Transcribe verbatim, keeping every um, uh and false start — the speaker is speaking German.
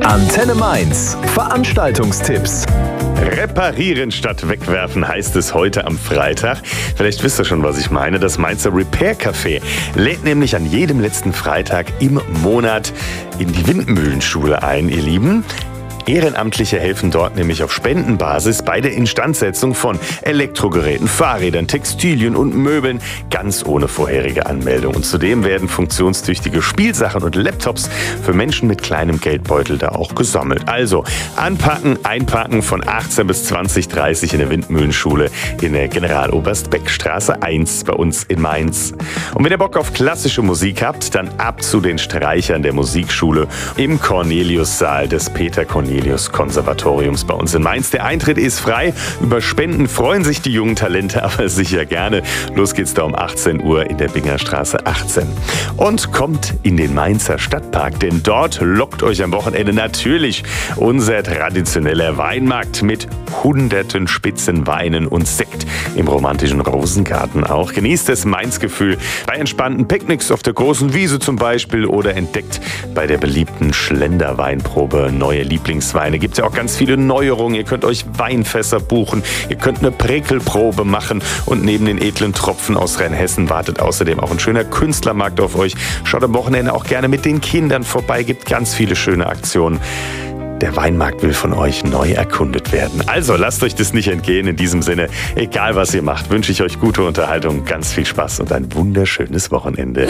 Antenne Mainz. Veranstaltungstipps. Reparieren statt wegwerfen heißt es heute am Freitag. Vielleicht wisst ihr schon, was ich meine. Das Mainzer Repair Café lädt nämlich an jedem letzten Freitag im Monat in die Windmühlenschule ein, ihr Lieben. Ehrenamtliche helfen dort nämlich auf Spendenbasis bei der Instandsetzung von Elektrogeräten, Fahrrädern, Textilien und Möbeln, ganz ohne vorherige Anmeldung. Und zudem werden funktionstüchtige Spielsachen und Laptops für Menschen mit kleinem Geldbeutel da auch gesammelt. Also anpacken, einpacken von achtzehn bis zwanzig Uhr dreißig in der Windmühlenschule in der General-Oberst-Beck-Straße eins bei uns in Mainz. Und wenn ihr Bock auf klassische Musik habt, dann ab zu den Streichern der Musikschule im Cornelius-Saal des Peter Cornelius Konservatoriums bei uns in Mainz. Der Eintritt ist frei. Über Spenden freuen sich die jungen Talente aber sicher gerne. Los geht's da um achtzehn Uhr in der Bingerstraße achtzehn. Und kommt in den Mainzer Stadtpark, denn dort lockt euch am Wochenende natürlich unser traditioneller Weinmarkt mit hunderten spitzen Weinen und Sekt im romantischen Rosengarten auch. Genießt das Mainz-Gefühl bei entspannten Picknicks auf der großen Wiese zum Beispiel oder entdeckt bei der beliebten Schlenderweinprobe neue Lieblingsweine. Gibt es ja auch ganz viele Neuerungen. Ihr könnt euch Weinfässer buchen, ihr könnt eine Präkelprobe machen und neben den edlen Tropfen aus Rheinhessen wartet außerdem auch ein schöner Künstlermarkt auf euch. Schaut am Wochenende auch gerne mit den Kindern vorbei, gibt ganz viele schöne Aktionen. Der Weinmarkt will von euch neu erkundet werden. Also lasst euch das nicht entgehen. In diesem Sinne, egal was ihr macht, wünsche ich euch gute Unterhaltung, ganz viel Spaß und ein wunderschönes Wochenende.